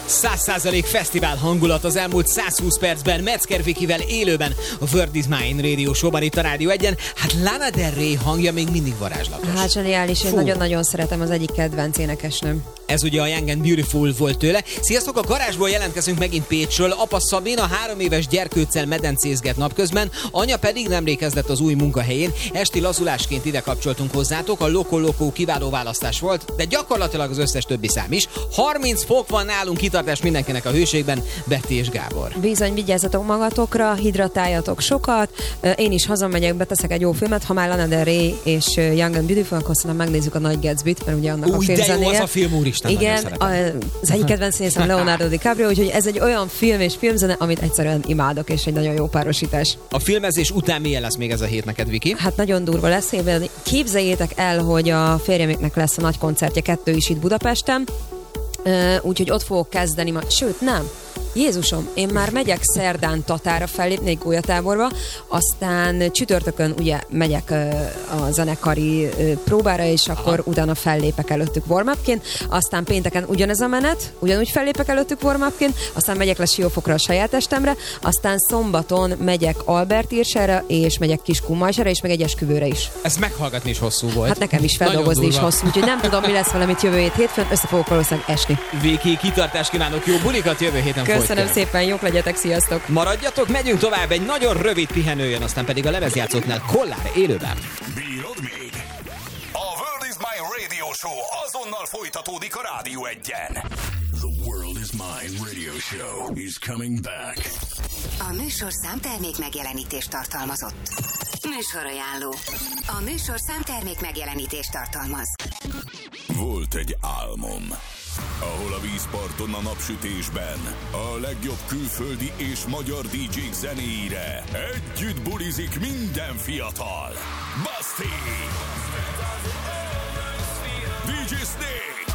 100% fesztivál hangulat az elmúlt 120 percben, Metzger Vikivel élőben a World is Mine Radio Show-ban itt a Rádió 1-en. Hát Lana Del Rey hangja még mindig varázslatos. Hát zseniális, én nagyon-nagyon szeretem, az egyik kedvenc énekesnőm. Ez ugye a Young and Beautiful volt tőle. Sziasztok, a garázsból jelentkezünk megint Pécsről. Apa Szabina 3 éves gyerkőccel medencézget napközben, anya pedig nemrég kezdett az új munkahelyén. Esti lazulásként ide kapcsoltunk hozzátok, a Loco Loco kiváló választás volt, de gyakorlatilag az összes többi szám is. 30 fok van nálunk, kitartás mindenkinek a hőségben, Betty és Gábor. Bizony, vigyázzatok magatokra, hidratáljatok sokat. Én is hazamegyek, beteszek egy jó filmet, ha már Lana Del Rey és Young and Beautiful, akkor aztán megnézzük a Nagy Gatsbyt, mert ugye annak a filmzenéje. De jó az a film, úristen. Igen, az egyik kedvenc színészem Leonardo DiCaprio, úgyhogy ez egy olyan film és filmzene, amit egyszerűen imádok, és egy nagyon jó párosítás. A filmezés után milyen lesz még ez a hét neked, Viki? Hát nagyon durva lesz. Képzeljétek el, hogy a férjemeknek lesz a nagy koncertje, 2 is itt Budapesten, úgyhogy ott fogok kezdeni ma. Sőt, nem. Jézusom, én már megyek szerdán Tatára fellépni egy gólyatáborba, aztán csütörtökön ugye megyek a zenekari próbára, és akkor utána fellépek előttük warm-upként, aztán pénteken ugyanez a menet, ugyanúgy fellépek előttük warm-upként, aztán megyek le Siófokra a saját testemre, aztán szombaton megyek Albertirserre, és megyek Kiskunmajsra, és meg egy esküvőre is. Ez meghallgatni is hosszú volt. Hát nekem is feldolgozni is hosszú, úgyhogy nem tudom, mi lesz valamit jövő hétfőn, össze fogok valószínűleg esni. Viki, kitartást kívánok, jó bulikat jövő héten. Köszönöm szépen, jók legyetek, sziasztok! Maradjatok, megyünk tovább, egy nagyon rövid pihenő jön, aztán pedig a lemezjátszóknál Kollár élőben. Bírod még? A World is Mine Radio Show azonnal folytatódik a Rádió 1-en. The World is Mine Radio Show is coming back. A műsorszám termék megjelenítést tartalmazott. Műsorajánló. A műsorszám termék megjelenítést tartalmaz. Volt egy álmom, ahol a vízparton a napsütésben a legjobb külföldi és magyar DJ-k zenéire együtt bulizik minden fiatal. Basti!